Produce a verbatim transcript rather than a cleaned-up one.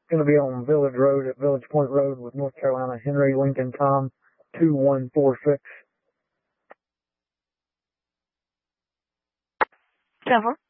Going to be on Village Road at Village Point Road with North Carolina, Henry Lincoln Tom two one four six. Trevor?